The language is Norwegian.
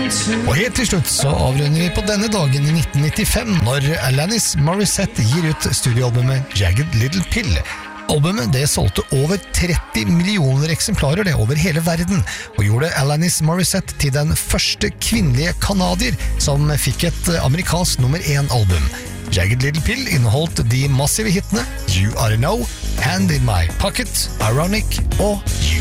Og helt til slutt så avrunder vi på denne dagen i 1995 når Alanis Morissette gir ut studioalbumet Jagged Little Pill. Albumet det solgte over 30 millioner eksemplarer det over hele verden, og gjorde Alanis Morissette til den første kvinnelige kanadier som fikk et amerikansk nummer 1-album. Jagged Little Pill inneholdt de massive hitene You Oughta Know, Hand in My Pocket, Ironic og You.